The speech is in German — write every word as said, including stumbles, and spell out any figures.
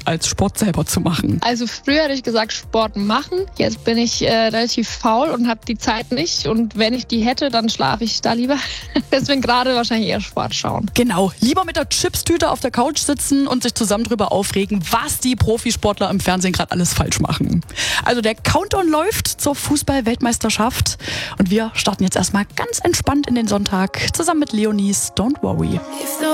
als Sport selber zu machen? Also früher hätte ich gesagt Sport machen. Jetzt bin ich äh, relativ faul und habe die Zeit nicht. Und wenn ich die hätte, dann schlafe ich da lieber. Deswegen gerade wahrscheinlich eher Sport schauen. Genau, lieber mit der Chipstüte auf der Couch sitzen und sich zusammen drüber aufregen, was die Profisportler im Fernsehen gerade alles falsch machen. Also der Countdown läuft zur Fußball-Weltmeisterschaft und wir starten jetzt erstmal ganz entspannt in den Sonntag zusammen mit Leonies Don't Worry.